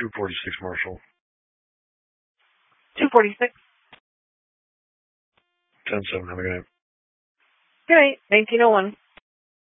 246 Marshall. 246. 10-7. Have a good night. Good night. 1901.